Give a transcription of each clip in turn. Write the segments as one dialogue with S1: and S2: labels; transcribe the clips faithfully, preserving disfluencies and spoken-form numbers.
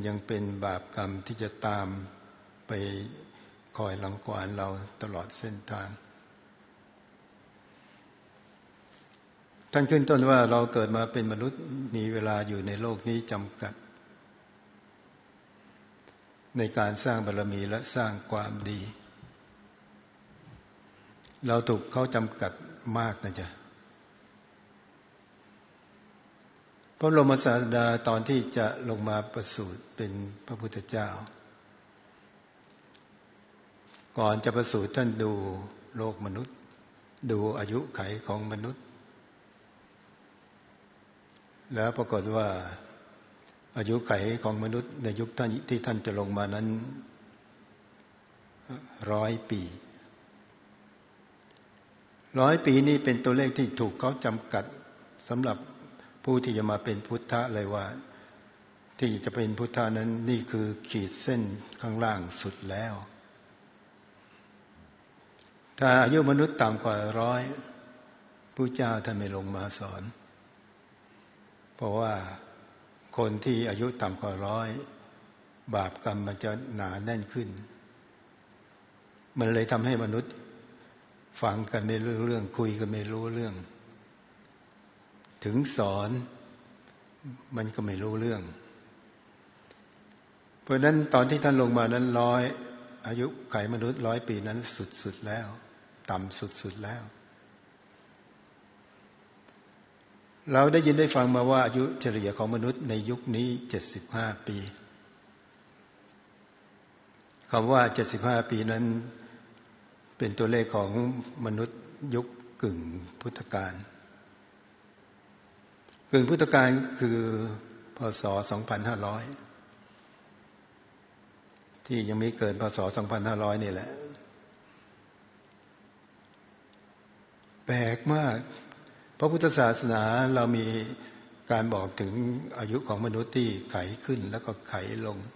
S1: ยังเป็นบาปกรรมที่จะตามไปคอยรังควานเราตลอดเส้นทางท่านขึ้นต้นว่าเราเกิดมาเป็นมนุษย์มีเวลาอยู่ในโลกนี้จำกัดในการสร้างบารมีและสร้างความดีเราถูกเขาจำกัดมากนะจ๊ะพระบรมศาสดาตอนที่จะลงมาประสูติเป็นพระพุทธเจ้าก่อนจะประสูติท่านดูโลกมนุษย์ดูอายุไขของมนุษย์แล้วปรากฏว่าอายุไขของมนุษย์ในยุคท่านที่ท่านจะลงมานั้นร้อยปีร้อยปีนี้เป็นตัวเลขที่ถูกเขาจำกัดสำหรับผู้ที่จะมาเป็นพุทธะเลยว่าที่จะเป็นพุทธะนั้นนี่คือขีดเส้นข้างล่างสุดแล้วถ้าอายุมนุษย์ต่ำกว่าร้อยผู้เจ้าท่านไม่ลงมาสอนเพราะว่าคนที่อายุต่ำกว่าร้อยบาปกรรมมันจะหนาแน่นขึ้นมันเลยทำให้มนุษย์ฟังกันไม่รู้เรื่องคุยกันไม่รู้เรื่องถึงสอนมันก็ไม่รู้เรื่องเพราะฉะนั้นตอนที่ท่านลงมานั้นร้อยอายุไขมนุษย์ร้อยปีนั้นสุดๆแล้วต่ำสุดๆแล้วเราได้ยินได้ฟังมาว่าอายุเฉลี่ยของมนุษย์ในยุคนี้เจ็ดสิบห้าปีคำว่าเจ็ดสิบห้าปีนั้นเป็นตัวเลขของมนุษย์ยุคกึ่งพุทธกาลกึ่งพุทธกาลคือพ.ศ. สองพันห้าร้อยที่ยังไม่เกินพ.ศ. สองพันห้าร้อยนี่แหละแปลกมากพระพุทธศาสนาเรามีการบอกถึงอายุของมนุษย์ที่ไขขึ้นแล้วก็ไขลง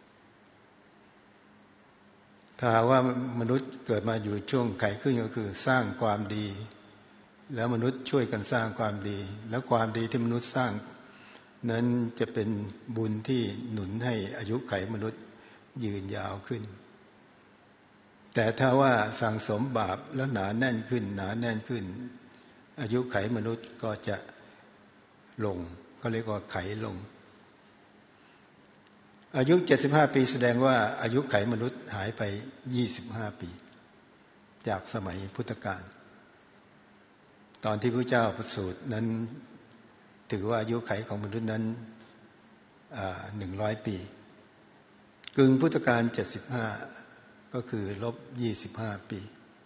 S1: ถ้าว่ามนุษย์เกิดมาอยู่ช่วงไขขึ้นก็คือสร้างความดีแล้วมนุษย์ช่วยกันสร้างความดีแล้วความดีที่มนุษย์สร้างนั้นจะเป็นบุญที่หนุนให้อายุไขมนุษย์ยืนยาวขึ้นแต่ถ้าว่าสั่งสมบาปแล้วหนาแน่นขึ้นหนาแน่นขึ้นอายุไขมนุษย์ก็จะลงก็เรียกว่าไขลงอายุเจ็ดสิบห้าปีแสดงว่าอายุไขมนุษย์หายไปยี่สิบห้าปีจากสมัยพุทธกาลตอนที่พระเจ้าประสูตินั้นถือว่าอายุไขของมนุษย์นั้นหนึ่งร้อยปีกึ่งพุทธกาลเจ็ดสิบห้าก็คือลบยี่สิบห้าปี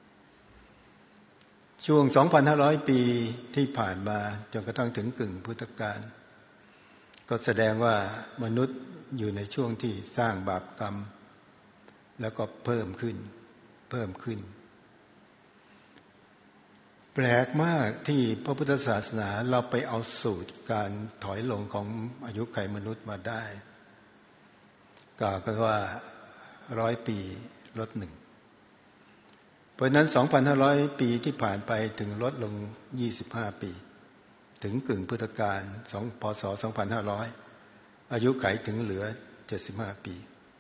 S1: ช่วง สองพันห้าร้อย ปีที่ผ่านมาจนกระทั่งถึงกึ่งพุทธกาลก็แสดงว่ามนุษย์อยู่ในช่วงที่สร้างบาปกรรมแล้วก็เพิ่มขึ้นเพิ่มขึ้นแปลกมากที่พระพุทธศาสนาเราไปเอาสูตรการถอยลงของอายุไขมนุษย์มาได้กล่าวกันว่าร้อยปีลดหนึ่งเพราะนั้น สองพันห้าร้อย ปีที่ผ่านไปถึงลดลงยี่สิบห้าปีถึงกึ่งพุทธกาลพ.ศ. สองพันห้าร้อยอายุไขถึงเหลือเจ็ดสิบห้าปี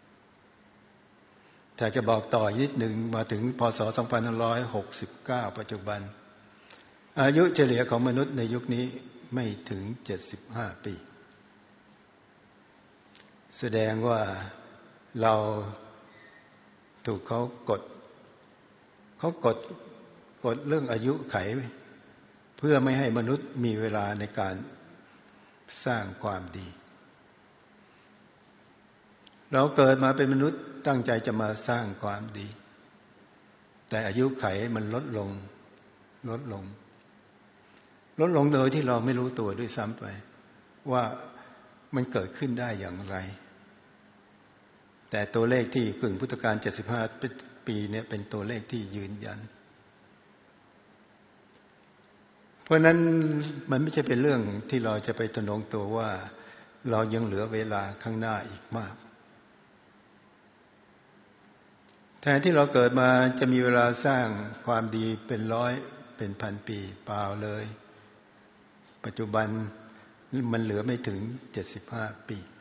S1: ถ้าจะบอกต่อนิดหนึ่งมาถึงพ.ศ. สองพันห้าร้อยหกสิบเก้าปัจจุบันอายุเฉลี่ยของมนุษย์ในยุคนี้ไม่ถึงเจ็ดสิบห้าปีแสดงว่าเราถูกเขากดเขากดกดเรื่องอายุไขเพื่อไม่ให้มนุษย์มีเวลาในการสร้างความดีเราเกิดมาเป็นมนุษย์ตั้งใจจะมาสร้างความดีแต่อายุไขมันลดลงลดลงลดลงโดยที่เราไม่รู้ตัวด้วยซ้ำไปว่ามันเกิดขึ้นได้อย่างไรแต่ตัวเลขที่กึ่งพุทธกาลเจ็ดสิบห้าปีเนี่ยเป็นตัวเลขที่ยืนยันเพราะนั้นมันไม่ใช่เป็นเรื่องที่เราจะไปทะนงตัวว่าเรายังเหลือเวลาข้างหน้าอีกมากแทนที่เราเกิดมาจะมีเวลาสร้างความดีเป็นร้อยเป็นพันปีเปล่าเลยปัจจุบันมันเหลือไม่ถึงเจ็ดสิบห้าปี